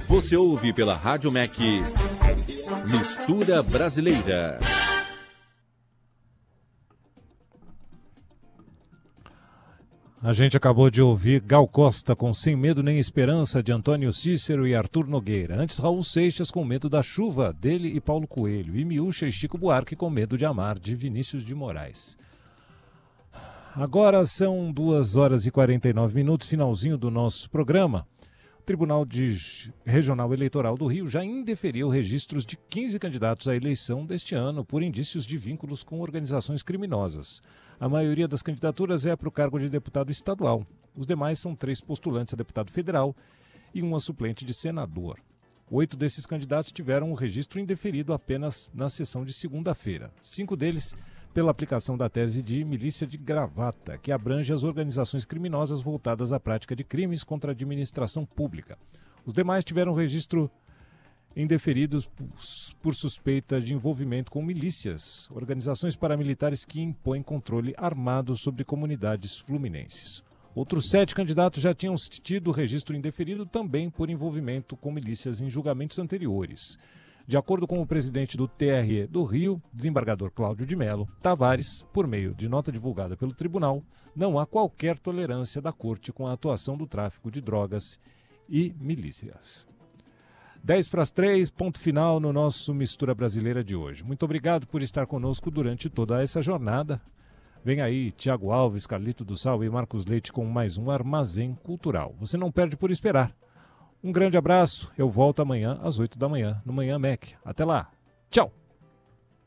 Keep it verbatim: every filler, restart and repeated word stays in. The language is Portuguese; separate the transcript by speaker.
Speaker 1: Você ouve pela Rádio M E C Mistura Brasileira.
Speaker 2: A gente acabou de ouvir Gal Costa com Sem Medo Nem Esperança, de Antônio Cícero e Arthur Nogueira. Antes, Raul Seixas com Medo da Chuva, dele e Paulo Coelho. E Miúcha e Chico Buarque com Medo de Amar, de Vinícius de Moraes. Agora são duas horas e quarenta e nove minutos, finalzinho do nosso programa. O Tribunal de Regional Eleitoral do Rio já indeferiu registros de quinze candidatos à eleição deste ano por indícios de vínculos com organizações criminosas. A maioria das candidaturas é para o cargo de deputado estadual. Os demais são três postulantes a deputado federal e uma suplente de senador. Oito desses candidatos tiveram o registro indeferido apenas na sessão de segunda-feira. Cinco deles pela aplicação da tese de milícia de gravata, que abrange as organizações criminosas voltadas à prática de crimes contra a administração pública. Os demais tiveram registro indeferidos por suspeita de envolvimento com milícias, organizações paramilitares que impõem controle armado sobre comunidades fluminenses. Outros sete candidatos já tinham tido registro indeferido também por envolvimento com milícias em julgamentos anteriores. De acordo com o presidente do T R E do Rio, desembargador Cláudio de Mello Tavares, por meio de nota divulgada pelo tribunal, não há qualquer tolerância da corte com a atuação do tráfico de drogas e milícias. dez para as três, ponto final no nosso Mistura Brasileira de hoje. Muito obrigado por estar conosco durante toda essa jornada. Vem aí Tiago Alves, Carlito do Sal e Marcos Leite com mais um Armazém Cultural. Você não perde por esperar. Um grande abraço, eu volto amanhã às oito da manhã, no Manhã M E C. Até lá, tchau!